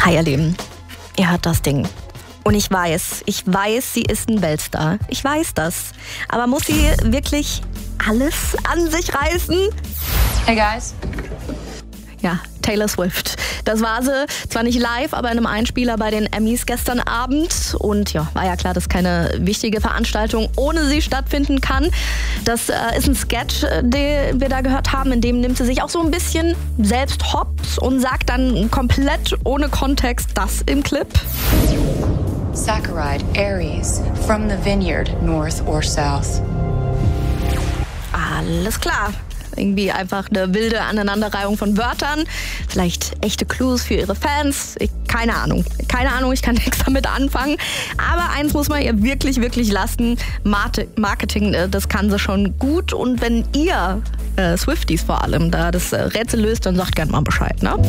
Hi ihr Lieben, ihr hört das Ding. Und ich weiß, sie ist ein Weltstar. Ich weiß das. Aber muss sie wirklich alles an sich reißen? Hey guys. Ja, Taylor Swift. Das war sie, zwar nicht live, aber in einem Einspieler bei den Emmys gestern Abend. Und ja, war ja klar, dass keine wichtige Veranstaltung ohne sie stattfinden kann. Das ist ein Sketch, den wir da gehört haben. In dem nimmt sie sich auch so ein bisschen selbst hops und sagt dann komplett ohne Kontext das im Clip. Saccharide, Aries, from the vineyard, north or south. Alles klar. Irgendwie einfach eine wilde Aneinanderreihung von Wörtern. Vielleicht echte Clues für ihre Fans. Keine Ahnung, ich kann nichts damit anfangen. Aber eins muss man ihr wirklich, wirklich lassen. Marketing, das kann sie schon gut. Und wenn ihr, Swifties vor allem, da das Rätsel löst, dann sagt gerne mal Bescheid, ne?